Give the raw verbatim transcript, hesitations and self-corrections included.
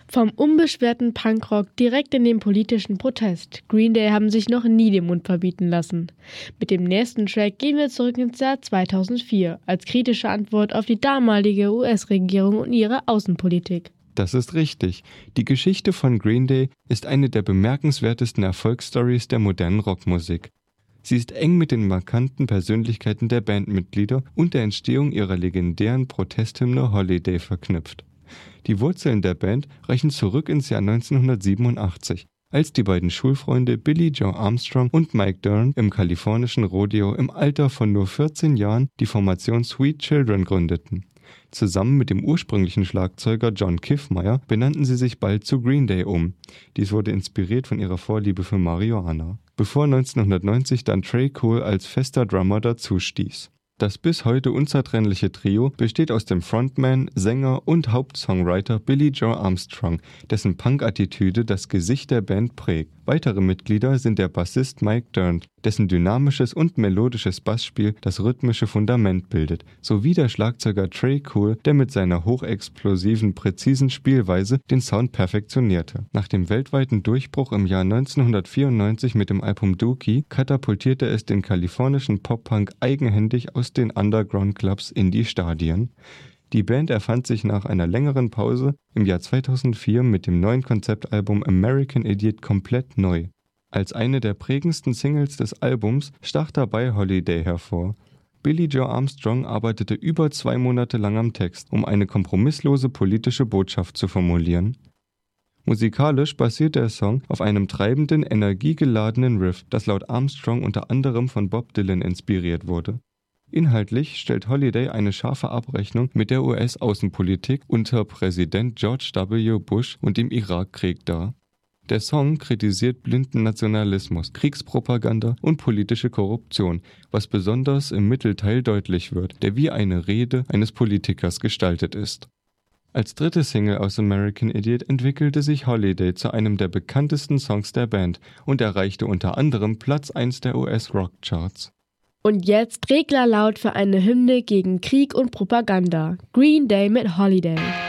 Vom unbeschwerten Punkrock direkt in den politischen Protest. Green Day haben sich noch nie den Mund verbieten lassen. Mit dem nächsten Track gehen wir zurück ins Jahr zweitausendvier, als kritische Antwort auf die damalige U S-Regierung und ihre Außenpolitik. Das ist richtig. Die Geschichte von Green Day ist eine der bemerkenswertesten Erfolgsstories der modernen Rockmusik. Sie ist eng mit den markanten Persönlichkeiten der Bandmitglieder und der Entstehung ihrer legendären Protesthymne Holiday verknüpft. Die Wurzeln der Band reichen zurück ins Jahr neunzehnhundertsiebenundachtzig, als die beiden Schulfreunde Billie Joe Armstrong und Mike Dirnt im kalifornischen Rodeo im Alter von nur vierzehn Jahren die Formation Sweet Children gründeten. Zusammen mit dem ursprünglichen Schlagzeuger John Kiffmeyer benannten sie sich bald zu Green Day um. Dies wurde inspiriert von ihrer Vorliebe für Marihuana, bevor neunzehnhundertneunzig dann Trey Cool als fester Drummer dazustieß. Das bis heute unzertrennliche Trio besteht aus dem Frontman, Sänger und Hauptsongwriter Billie Joe Armstrong, dessen Punk-Attitüde das Gesicht der Band prägt. Weitere Mitglieder sind der Bassist Mike Dirnt, dessen dynamisches und melodisches Bassspiel das rhythmische Fundament bildet, sowie der Schlagzeuger Trey Cool, der mit seiner hochexplosiven, präzisen Spielweise den Sound perfektionierte. Nach dem weltweiten Durchbruch im Jahr neunzehnhundertvierundneunzig mit dem Album Dookie katapultierte es den kalifornischen Pop-Punk eigenhändig aus den Underground-Clubs in die Stadien. Die Band erfand sich nach einer längeren Pause im Jahr zweitausendvier mit dem neuen Konzeptalbum American Idiot komplett neu. Als eine der prägendsten Singles des Albums stach dabei Holiday hervor. Billie Joe Armstrong arbeitete über zwei Monate lang am Text, um eine kompromisslose politische Botschaft zu formulieren. Musikalisch basiert der Song auf einem treibenden, energiegeladenen Riff, das laut Armstrong unter anderem von Bob Dylan inspiriert wurde. Inhaltlich stellt Holiday eine scharfe Abrechnung mit der U S-Außenpolitik unter Präsident George W. Bush und dem Irakkrieg dar. Der Song kritisiert blinden Nationalismus, Kriegspropaganda und politische Korruption, was besonders im Mittelteil deutlich wird, der wie eine Rede eines Politikers gestaltet ist. Als dritte Single aus American Idiot entwickelte sich Holiday zu einem der bekanntesten Songs der Band und erreichte unter anderem Platz eins der U S-Rockcharts. Und jetzt Regler laut für eine Hymne gegen Krieg und Propaganda. Green Day mit Holiday.